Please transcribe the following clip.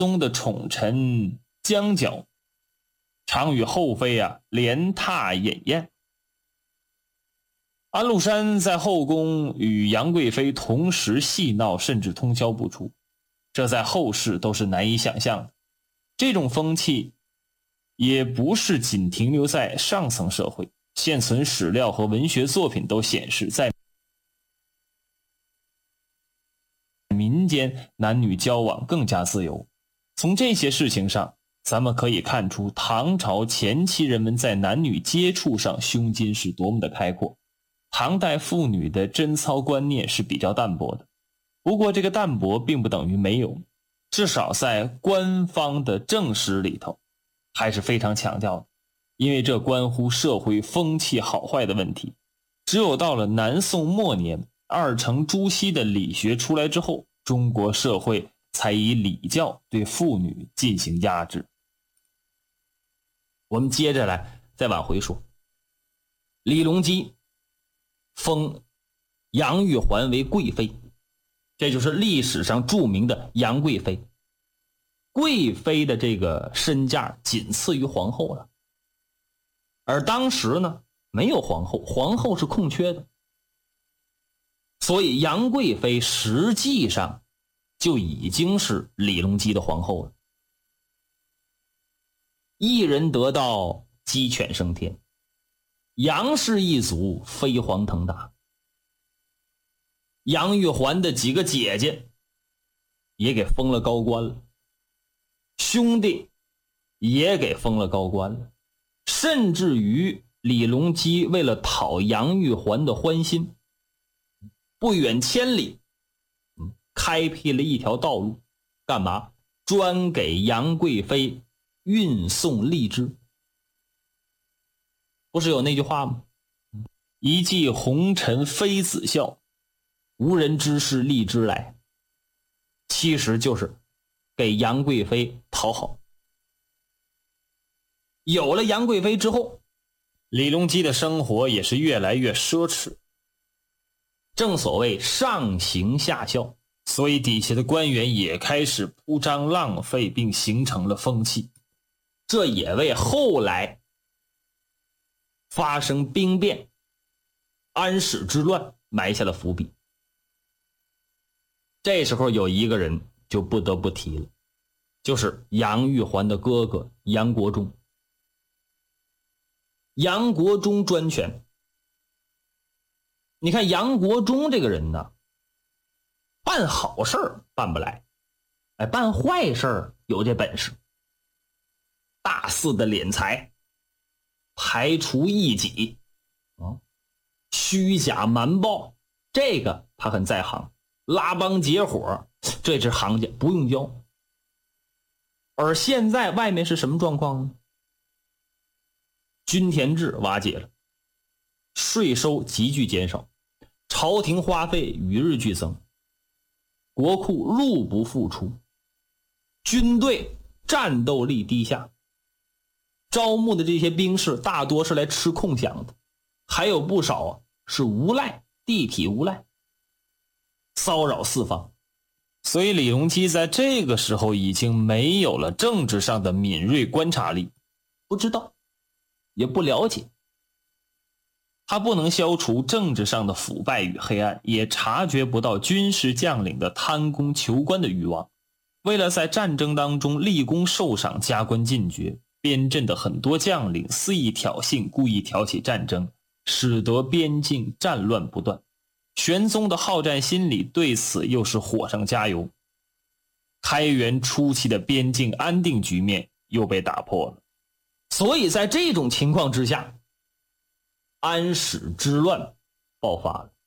宗的宠臣江角，常与后妃连榻饮宴。安禄山在后宫与杨贵妃同时戏闹，甚至通宵不出，这在后世都是难以想象的。这种风气也不是仅停留在上层社会，现存史料和文学作品都显示，在民间男女交往更加自由。从这些事情上，咱们可以看出唐朝前期人们在男女接触上胸襟是多么的开阔。唐代妇女的贞操观念是比较淡薄的，不过这个淡薄并不等于没有，至少在官方的正史里头还是非常强调的，因为这关乎社会风气好坏的问题。只有到了南宋末年，二程朱熹的理学出来之后，中国社会才以礼教对妇女进行压制。我们接着来再往回说，李隆基封杨玉环为贵妃，这就是历史上著名的杨贵妃。贵妃的这个身价仅次于皇后了，而当时呢没有皇后，皇后是空缺的，所以杨贵妃实际上就已经是李隆基的皇后了。一人得道，鸡犬升天，杨氏一族飞黄腾达。杨玉环的几个姐姐也给封了高官了，兄弟也给封了高官了，甚至于李隆基为了讨杨玉环的欢心，不远千里开辟了一条道路，干嘛？专给杨贵妃运送荔枝。不是有那句话吗？一骑红尘妃子笑，无人知是荔枝来。其实就是给杨贵妃讨好。有了杨贵妃之后，李隆基的生活也是越来越奢侈。正所谓上行下效，所以底下的官员也开始铺张浪费，并形成了风气。这也为后来发生兵变、安史之乱埋下了伏笔。这时候有一个人就不得不提了，就是杨玉环的哥哥杨国忠。杨国忠专权，你看杨国忠这个人呢，办好事办不来，办坏事有这本事。大肆的敛财，排除异己，虚假瞒报，这个他很在行。拉帮结伙，这是行家，不用教。而现在外面是什么状况呢？均田制瓦解了，税收急剧减少，朝廷花费与日俱增，国库入不敷出，军队战斗力低下，招募的这些兵士大多是来吃空饷的，还有不少是无赖，地痞无赖，骚扰四方。所以李隆基在这个时候已经没有了政治上的敏锐观察力，不知道也不了解，他不能消除政治上的腐败与黑暗，也察觉不到军事将领的贪功求官的欲望。为了在战争当中立功受赏加官进爵，边镇的很多将领肆意挑衅，故意挑起战争，使得边境战乱不断。玄宗的好战心理对此又是火上加油，开元初期的边境安定局面又被打破了。所以在这种情况之下，安史之乱爆发了。